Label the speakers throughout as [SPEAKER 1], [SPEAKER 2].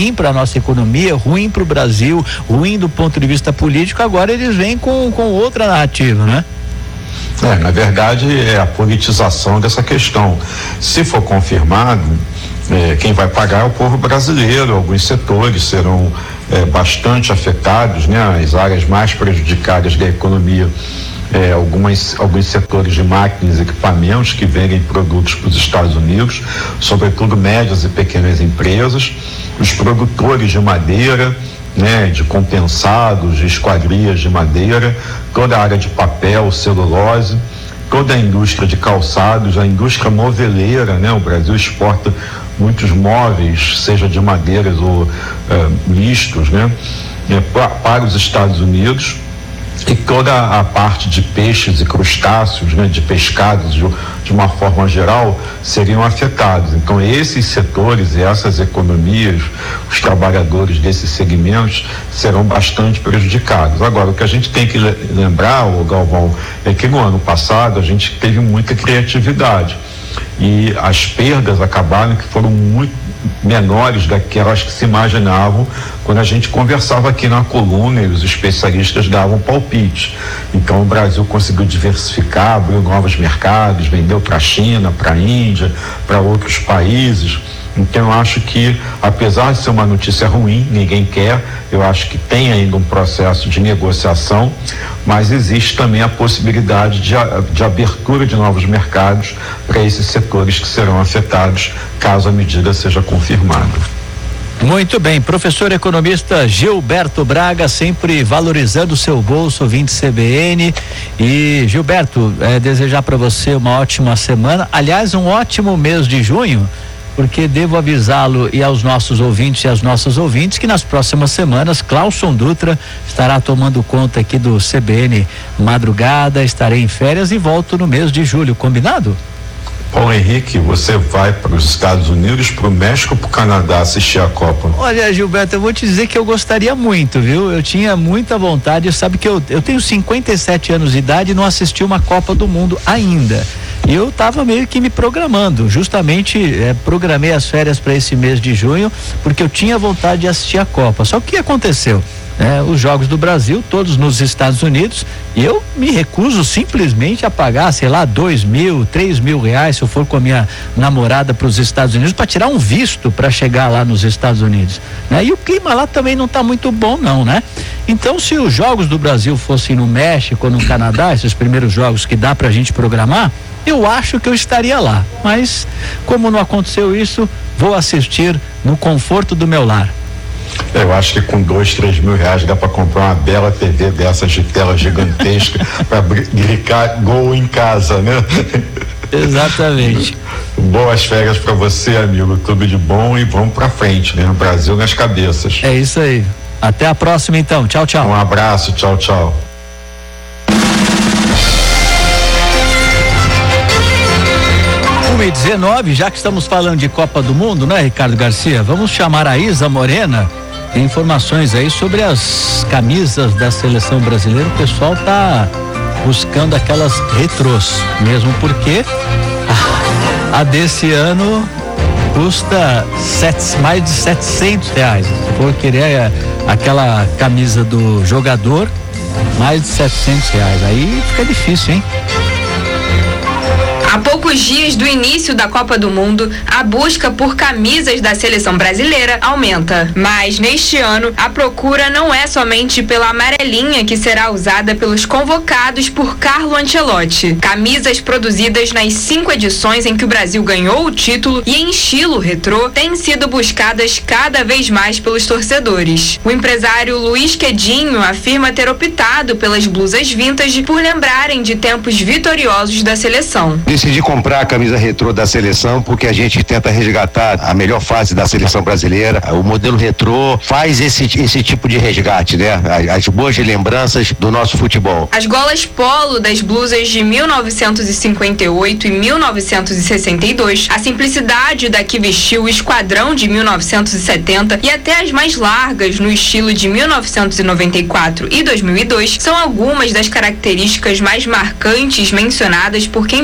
[SPEAKER 1] ruim para a nossa economia, ruim para o Brasil, ruim do ponto de vista político. Agora eles vêm com outra narrativa, né?
[SPEAKER 2] Na verdade é a politização dessa questão. Se for confirmado, quem vai pagar é o povo brasileiro. Alguns setores serão bastante afetados, né? As áreas mais prejudicadas da economia, alguns setores de máquinas e equipamentos que vendem produtos para os Estados Unidos, sobretudo médias e pequenas empresas, os produtores de madeira, né, de compensados, de esquadrias de madeira, toda a área de papel, celulose, toda a indústria de calçados, a indústria moveleira, né? O Brasil exporta muitos móveis, seja de madeiras ou mistos, né, para os Estados Unidos. E toda a parte de peixes e crustáceos, né, de pescados de uma forma geral, seriam afetados. Então esses setores e essas economias, os trabalhadores desses segmentos serão bastante prejudicados. Agora, o que a gente tem que lembrar, Galvão, é que no ano passado a gente teve muita criatividade e as perdas acabaram que foram muito menores daquelas que se imaginavam quando a gente conversava aqui na coluna e os especialistas davam palpite. Então o Brasil conseguiu diversificar, abriu novos mercados, vendeu para a China, para a Índia, para outros países. Então eu acho que, apesar de ser uma notícia ruim, ninguém quer, eu acho que tem ainda um processo de negociação, mas existe também a possibilidade de abertura de novos mercados para esses setores que serão afetados caso a medida seja confirmada.
[SPEAKER 1] Muito bem, professor economista Gilberto Braga, sempre valorizando o seu bolso, ouvinte CBN. E Gilberto, desejar para você uma ótima semana, aliás, um ótimo mês de junho, porque devo avisá-lo e aos nossos ouvintes e às nossas ouvintes que nas próximas semanas Cláuson Dutra estará tomando conta aqui do CBN Madrugada. Estarei em férias e volto no mês de julho, combinado?
[SPEAKER 2] Paulo Henrique, você vai para os Estados Unidos, para o México ou para o Canadá assistir a Copa?
[SPEAKER 1] Olha, Gilberto, eu vou te dizer que eu gostaria muito, viu? Eu tinha muita vontade, sabe que eu tenho 57 anos de idade e não assisti uma Copa do Mundo ainda. E eu estava meio que me programando, justamente programei as férias para esse mês de junho, porque eu tinha vontade de assistir a Copa. Só que o que aconteceu? Os jogos do Brasil, todos nos Estados Unidos, e eu me recuso simplesmente a pagar, sei lá, 2.000, 3.000 reais se eu for com a minha namorada para os Estados Unidos para tirar um visto para chegar lá nos Estados Unidos, né? E o clima lá também não está muito bom não, né? Então, se os jogos do Brasil fossem no México ou no Canadá, esses primeiros jogos que dá pra gente programar, eu acho que eu estaria lá, mas como não aconteceu isso, vou assistir no conforto do meu lar.
[SPEAKER 2] Eu acho que com 2-3 mil reais dá para comprar uma bela TV dessas de tela gigantesca para gritar gol em casa, né?
[SPEAKER 1] Exatamente.
[SPEAKER 2] Boas férias para você, amigo, tudo de bom e vamos para frente, né? Brasil nas cabeças.
[SPEAKER 1] É isso aí. Até a próxima então. Tchau, tchau.
[SPEAKER 2] Um abraço, tchau, tchau.
[SPEAKER 1] 1h19, já que estamos falando de Copa do Mundo, né, Ricardo Garcia? Vamos chamar a Isa Morena. Tem informações aí sobre as camisas da seleção brasileira. O pessoal tá buscando aquelas retrôs, mesmo porque a desse ano custa mais de 700 reais. Se for querer aquela camisa do jogador, mais de 700 reais. Aí fica difícil, hein?
[SPEAKER 3] Há poucos dias do início da Copa do Mundo, a busca por camisas da seleção brasileira aumenta. Mas neste ano, a procura não é somente pela amarelinha que será usada pelos convocados por Carlo Ancelotti. Camisas produzidas nas 5 edições em que o Brasil ganhou o título e em estilo retrô têm sido buscadas cada vez mais pelos torcedores. O empresário Luiz Quedinho afirma ter optado pelas blusas vintage por lembrarem de tempos vitoriosos da seleção.
[SPEAKER 4] Decidi comprar a camisa retrô da seleção porque a gente tenta resgatar a melhor fase da seleção brasileira. O modelo retrô faz esse tipo de resgate, né? As boas lembranças do nosso futebol.
[SPEAKER 3] As golas polo das blusas de 1958 e 1962, a simplicidade da que vestiu o esquadrão de 1970 e até as mais largas no estilo de 1994 e 2002 são algumas das características mais marcantes mencionadas por quem busca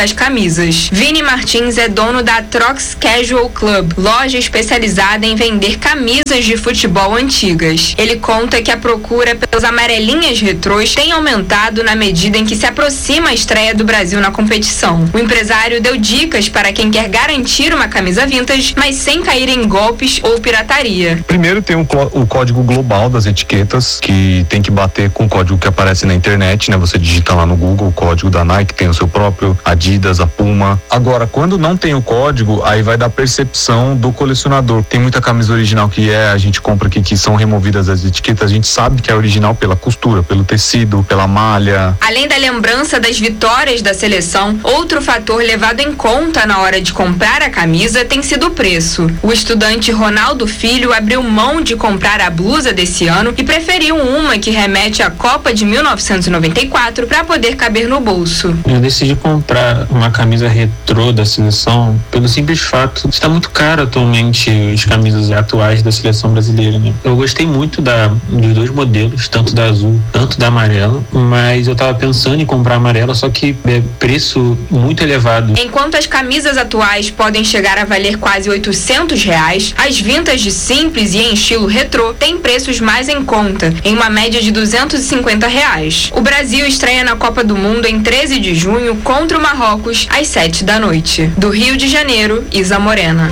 [SPEAKER 3] as camisas. Vini Martins é dono da Trox Casual Club, loja especializada em vender camisas de futebol antigas. Ele conta que a procura pelas amarelinhas retrôs tem aumentado na medida em que se aproxima a estreia do Brasil na competição. O empresário deu dicas para quem quer garantir uma camisa vintage, mas sem cair em golpes ou pirataria.
[SPEAKER 5] Primeiro tem o código global das etiquetas, que tem que bater com o código que aparece na internet, né? Você digita lá no Google o código da Nike, tem o seu próprio, Adidas, a Puma. Agora, quando não tem o código, aí vai da percepção do colecionador. Tem muita camisa original a gente compra aqui, que são removidas as etiquetas, a gente sabe que é original pela costura, pelo tecido, pela malha.
[SPEAKER 3] Além da lembrança das vitórias da seleção, outro fator levado em conta na hora de comprar a camisa tem sido o preço. O estudante Ronaldo Filho abriu mão de comprar a blusa desse ano e preferiu uma que remete à Copa de 1994 para poder caber no bolso.
[SPEAKER 6] Eu decidi comprar uma camisa retrô da seleção pelo simples fato de estar muito caro atualmente as camisas atuais da seleção brasileira, né? Eu gostei muito dos dois modelos, tanto da azul, tanto da amarela, mas eu tava pensando em comprar a amarela, só que é preço muito elevado.
[SPEAKER 3] Enquanto as camisas atuais podem chegar a valer quase R$800, as vintage simples e em estilo retrô têm preços mais em conta, em uma média de R$250. O Brasil estreia na Copa do Mundo em 13 de junho contra o Marrocos, às 7h. Do Rio de Janeiro, Isa Morena.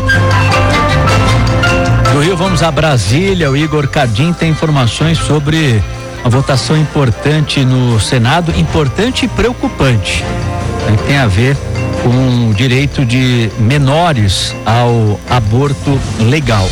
[SPEAKER 1] Do Rio vamos a Brasília. O Igor Cardim tem informações sobre uma votação importante no Senado, importante e preocupante. Tem a ver com o direito de menores ao aborto legal.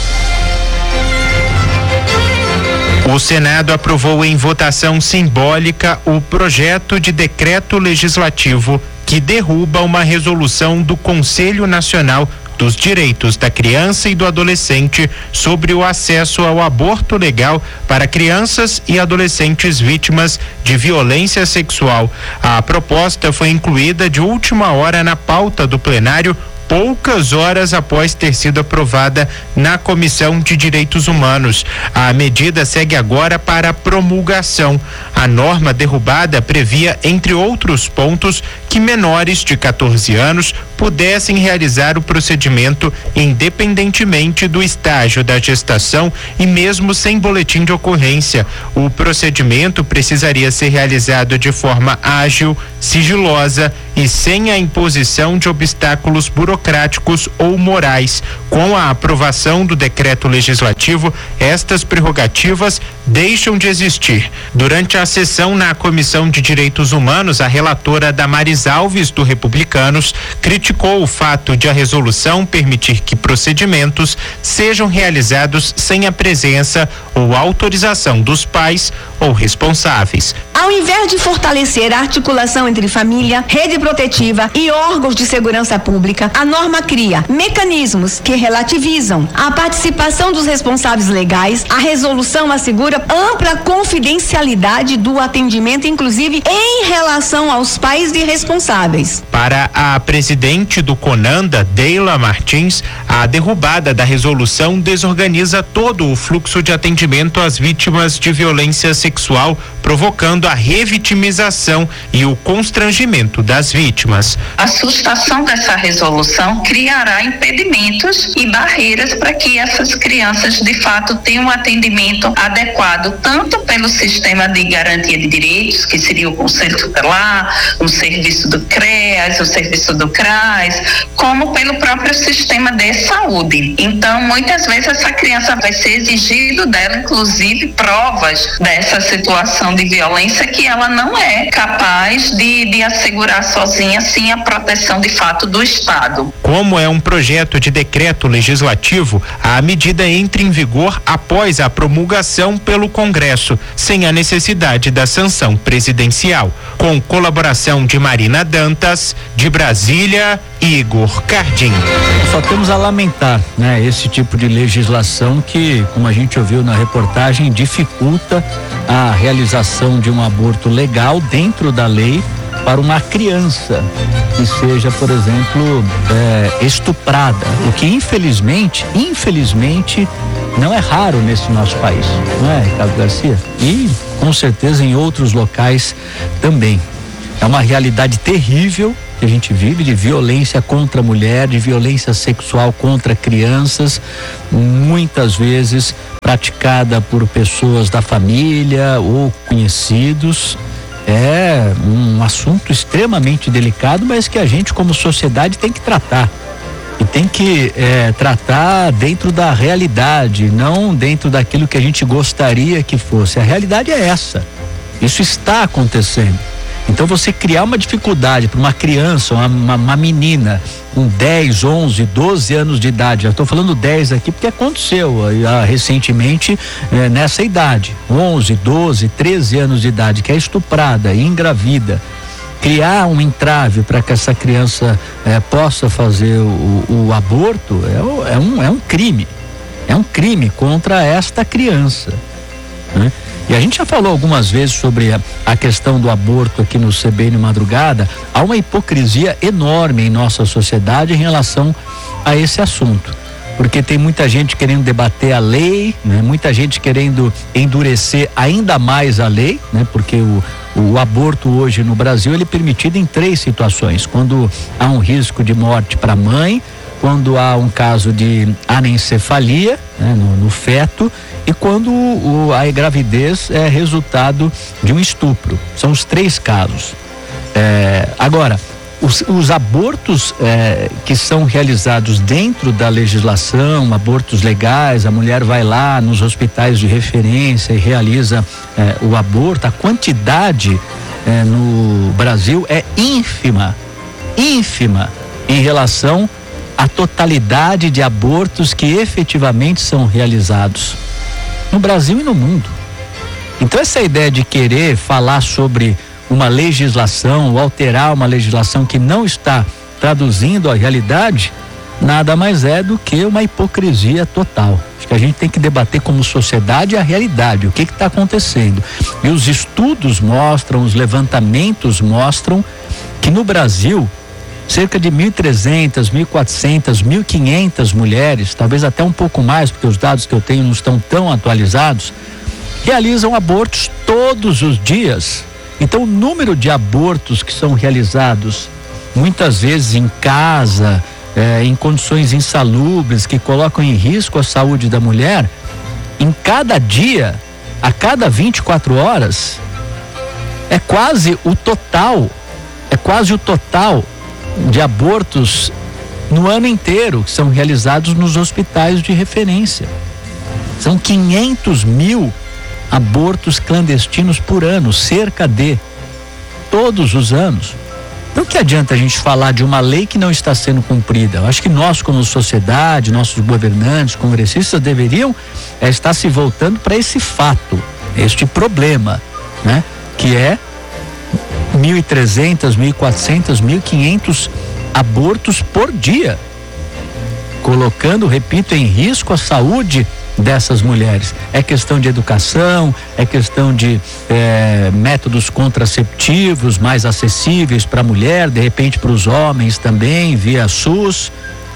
[SPEAKER 7] O Senado aprovou em votação simbólica o projeto de decreto legislativo que derruba uma resolução do Conselho Nacional dos Direitos da Criança e do Adolescente sobre o acesso ao aborto legal para crianças e adolescentes vítimas de violência sexual. A proposta foi incluída de última hora na pauta do plenário, poucas horas após ter sido aprovada na Comissão de Direitos Humanos. A medida segue agora para promulgação. A norma derrubada previa, entre outros pontos, que menores de 14 anos pudessem realizar o procedimento independentemente do estágio da gestação e mesmo sem boletim de ocorrência. O procedimento precisaria ser realizado de forma ágil, sigilosa e sem a imposição de obstáculos burocráticos ou morais. Com a aprovação do decreto legislativo, estas prerrogativas deixam de existir. Durante a sessão na Comissão de Direitos Humanos, a relatora Damares Alves, do Republicanos, criticou o fato de a resolução permitir que procedimentos sejam realizados sem a presença ou autorização dos pais ou responsáveis.
[SPEAKER 8] Ao invés de fortalecer a articulação entre família, rede protetiva e órgãos de segurança pública, a norma cria mecanismos que relativizam a participação dos responsáveis legais. A resolução assegura ampla confidencialidade do atendimento, inclusive em relação aos pais e responsáveis.
[SPEAKER 7] Para a presidente do CONANDA, Deila Martins, a derrubada da resolução desorganiza todo o fluxo de atendimento às vítimas de violência sexual, provocando a revitimização e o constrangimento das vítimas.
[SPEAKER 9] A sustação dessa resolução criará impedimentos e barreiras para que essas crianças de fato tenham um atendimento adequado, tanto pelo sistema de garantia de direitos, que seria o Conselho Tutelar, o serviço do CREAS, o serviço do CRAS, como pelo próprio sistema de saúde. Então, muitas vezes essa criança vai ser exigido dela, inclusive, provas dessa situação de violência que ela não é capaz de assegurar sozinha, sem a proteção de fato do Estado.
[SPEAKER 7] Como é um projeto de decreto legislativo, a medida entra em vigor após a promulgação pelo Congresso, sem a necessidade da sanção presidencial. Com colaboração de Marina Dantas, de Brasília, Igor Cardim.
[SPEAKER 1] Só temos a lamentar, né, esse tipo de legislação que, como a gente ouviu na reportagem, dificulta a realização de um aborto legal dentro da lei para uma criança que seja, por exemplo, estuprada, o que infelizmente não é raro nesse nosso país, não é, Ricardo Garcia? E com certeza em outros locais também. É uma realidade terrível que a gente vive de violência contra a mulher, de violência sexual contra crianças, muitas vezes praticada por pessoas da família ou conhecidos. É um assunto extremamente delicado, mas que a gente como sociedade tem que tratar. E tem que tratar dentro da realidade, não dentro daquilo que a gente gostaria que fosse. A realidade é essa. Isso está acontecendo. Então você criar uma dificuldade para uma criança, uma menina com 10, 11, 12 anos de idade, já estou falando 10 aqui porque aconteceu recentemente nessa idade, 11, 12, 13 anos de idade, que é estuprada e engravida, criar um entrave para que essa criança possa fazer o aborto é um crime, contra esta criança, né? E a gente já falou algumas vezes sobre a questão do aborto aqui no CBN Madrugada. Há uma hipocrisia enorme em nossa sociedade em relação a esse assunto. Porque tem muita gente querendo debater a lei, né? Muita gente querendo endurecer ainda mais a lei, né? Porque o aborto hoje no Brasil ele é permitido em 3 situações: quando há um risco de morte para a mãe, quando há um caso de anencefalia, né, no feto, e quando a gravidez é resultado de um estupro. São os 3 casos. Agora, os abortos que são realizados dentro da legislação, abortos legais, a mulher vai lá nos hospitais de referência e realiza o aborto, a quantidade no Brasil é ínfima em relação à totalidade de abortos que efetivamente são realizados no Brasil e no mundo. Então essa ideia de querer falar sobre uma legislação ou alterar uma legislação que não está traduzindo a realidade, nada mais é do que uma hipocrisia total. Acho que a gente tem que debater como sociedade a realidade, o que está acontecendo. E os estudos mostram, os levantamentos mostram que no Brasil cerca de 1.300, 1.400, 1.500 mulheres, talvez até um pouco mais, porque os dados que eu tenho não estão tão atualizados, realizam abortos todos os dias. Então o número de abortos que são realizados muitas vezes em casa, em condições insalubres que colocam em risco a saúde da mulher, em cada dia, a cada 24 horas, é quase o total de abortos no ano inteiro que são realizados nos hospitais de referência. São 500 mil abortos clandestinos por ano, cerca de todos os anos. Então, que adianta a gente falar de uma lei que não está sendo cumprida? Eu acho que nós, como sociedade, nossos governantes, congressistas, deveriam estar se voltando para esse fato, este problema, né? Que é 1.300, 1.400, 1.500 abortos por dia, colocando, repito, em risco a saúde dessas mulheres. É questão de educação, é questão de métodos contraceptivos mais acessíveis para a mulher, de repente para os homens também, via SUS.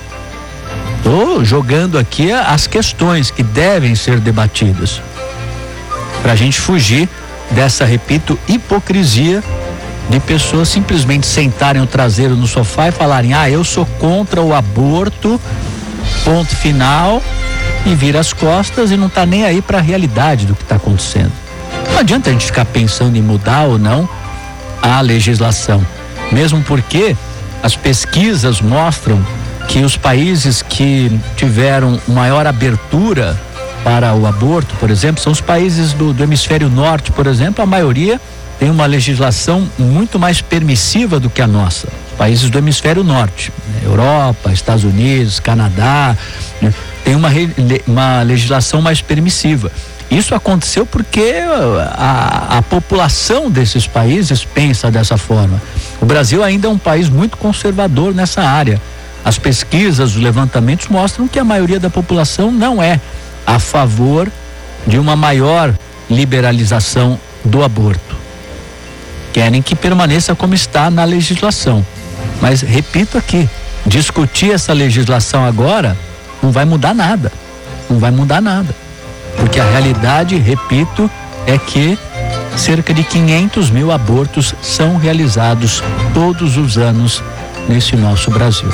[SPEAKER 1] Estou jogando aqui as questões que devem ser debatidas para a gente fugir dessa, repito, hipocrisia de pessoas simplesmente sentarem o traseiro no sofá e falarem: eu sou contra o aborto, ponto final, e vira as costas e não está nem aí para a realidade do que está acontecendo. Não adianta a gente ficar pensando em mudar ou não a legislação, mesmo porque as pesquisas mostram que os países que tiveram maior abertura para o aborto, por exemplo, são os países do hemisfério norte, por exemplo. A maioria tem uma legislação muito mais permissiva do que a nossa. Os países do hemisfério norte, né? Europa, Estados Unidos, Canadá, né? Tem uma legislação mais permissiva. Isso aconteceu porque a população desses países pensa dessa forma. O Brasil ainda é um país muito conservador nessa área. As pesquisas, os levantamentos mostram que a maioria da população não é a favor de uma maior liberalização do aborto. Querem que permaneça como está na legislação. Mas, repito aqui, discutir essa legislação agora não vai mudar nada. Não vai mudar nada. Porque a realidade, repito, é que cerca de 500 mil abortos são realizados todos os anos nesse nosso Brasil.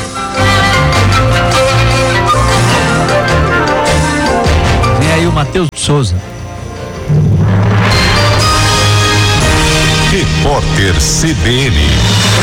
[SPEAKER 1] Vem aí o Matheus de Souza.
[SPEAKER 10] Repórter CBN.